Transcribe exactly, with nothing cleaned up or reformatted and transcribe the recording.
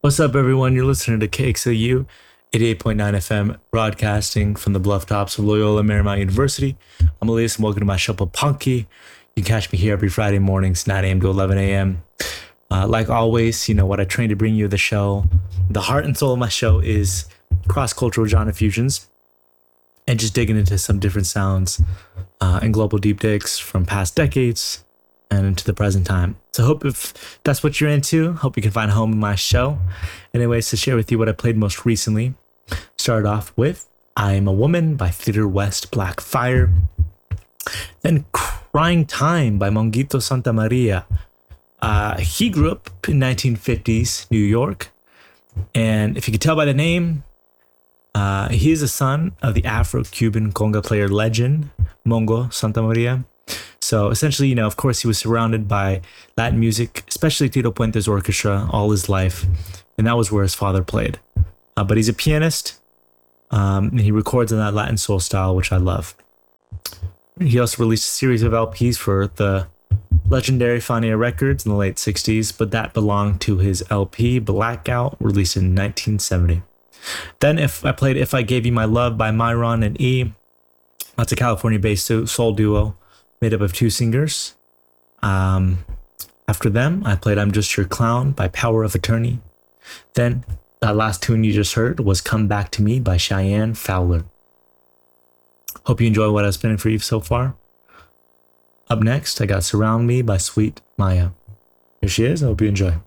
What's up, everyone? You're listening to K X L U eighty-eight point nine F M, broadcasting from the bluff tops of Loyola Marymount University. I'm Elias, and welcome to my show, Punky. You can catch me here every Friday mornings, nine a.m. to eleven a.m. Uh, like always, you know what I train to bring you the show. The heart and soul of my show is cross-cultural genre fusions and just digging into some different sounds uh, and global deep digs from past decades and into the present time. So hope if that's what you're into, hope you can find a home in my show. Anyways, to share with you what I played most recently, started off with I Am a Woman by Theater West Black Fire. Then Crying Time by Monguito Santa Maria. Uh, he grew up in nineteen fifties New York. And if you could tell by the name, uh, he is a son of the Afro-Cuban conga player legend, Mongo Santa Maria. So essentially, you know, of course, he was surrounded by Latin music, especially Tito Puente's orchestra, all his life. And that was where his father played. Uh, but he's a pianist, um, and he records in that Latin soul style, which I love. He also released a series of L Ps for the legendary Fania Records in the late sixties, but that belonged to his L P, Blackout, released in nineteen seventy. Then if I played If I Gave You My Love by Myron and E. That's a California-based soul duo made up of two singers. Um, after them, I played I'm Just Your Clown by Power of Attorney. Then that last tune you just heard was Come Back to Me by Cheyenne Fowler. Hope you enjoy what I've been for you so far. Up next, I got Surround Me by Sweet Maya. Here she is. I hope you enjoy.